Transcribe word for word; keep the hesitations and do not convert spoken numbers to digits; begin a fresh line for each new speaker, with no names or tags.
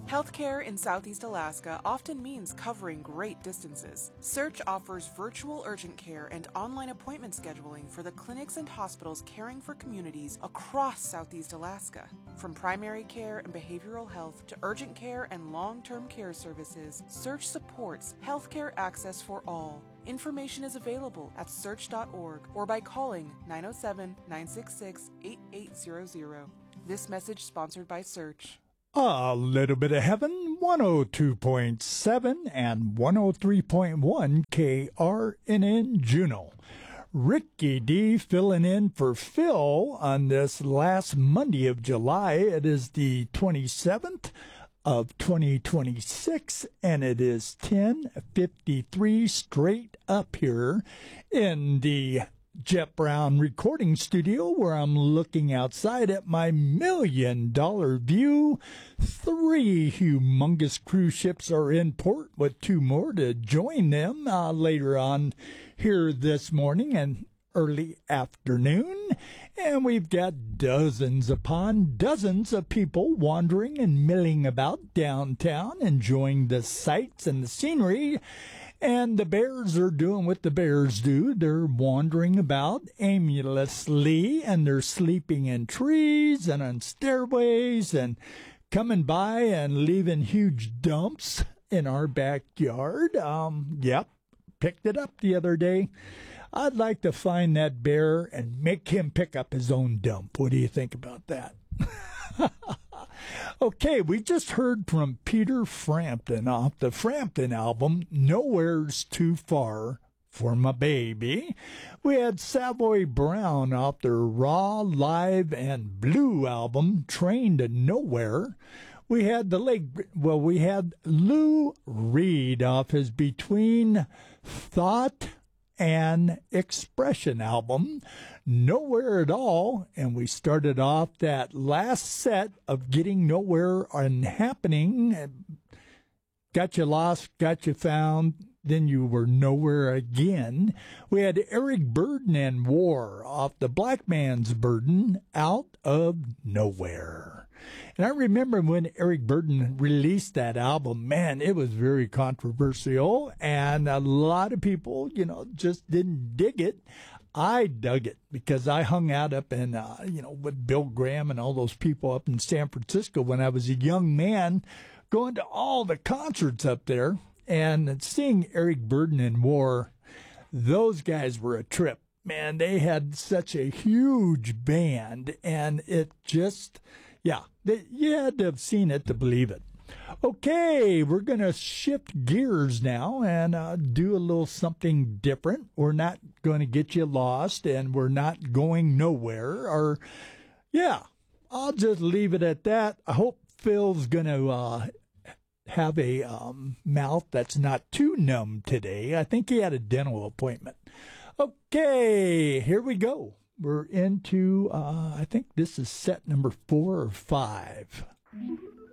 Healthcare in Southeast Alaska often means covering great distances. Search offers virtual urgent care and online appointment scheduling for the clinics and hospitals caring for communities across Southeast Alaska. From primary care and behavioral health to urgent care and long-term care services, Search supports healthcare access for all. Information is available at search dot org or by calling nine oh seven, nine six six, eight eight zero zero. This message sponsored by Search.
A little bit of heaven, one oh two point seven and one oh three point one K R N N Juneau. Ricky D filling in for Phil on this last Monday of July. It is the twenty-seventh of twenty twenty-six, and it is ten fifty-three straight up here in the Jet Brown recording studio, where I'm looking outside at my million dollar view. Three humongous cruise ships are in port with two more to join them uh, later on here this morning and early afternoon. And we've got dozens upon dozens of people wandering and milling about downtown, enjoying the sights and the scenery. And the bears are doing what the bears do. They're wandering about aimlessly, and they're sleeping in trees and on stairways and coming by and leaving huge dumps in our backyard. Um, yep, picked it up the other day. I'd like to find that bear and make him pick up his own dump. What do you think about that? Okay, we just heard from Peter Frampton off the Frampton album, Nowhere's Too Far for My Baby. We had Savoy Brown off their Raw, Live, and Blue album, Train to Nowhere. We had the late, well, we had Lou Reed off his Between Thought and Expression album, Nowhere at All. And we started off that last set of Getting Nowhere and Happening. Got you lost, got you found, then you were nowhere again. We had Eric Burden and War off the Black Man's Burden, Out of Nowhere. And I remember when Eric Burden released that album, man, it was very controversial, and a lot of people, you know, just didn't dig it. I dug it because I hung out up in, uh, you know, with Bill Graham and all those people up in San Francisco when I was a young man, going to all the concerts up there and seeing Eric Burden and War. Those guys were a trip. Man, they had such a huge band, and it just, yeah, they, you had to have seen it to believe it. Okay, we're going to shift gears now and uh, do a little something different. We're not going to get you lost, and we're not going nowhere. Or, yeah, I'll just leave it at that. I hope Phil's going to uh, have a um, mouth that's not too numb today. I think he had a dental appointment. Okay, here we go. We're into, uh, I think this is set number four or five.